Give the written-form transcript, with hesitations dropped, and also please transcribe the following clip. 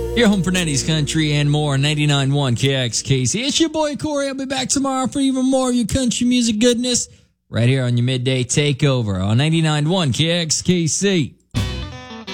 Your home for 90s country and more. 99.1 KXKC. It's your boy Corey. I'll be back tomorrow for even more of your country music goodness right here on your midday takeover on 99.1 KXKC.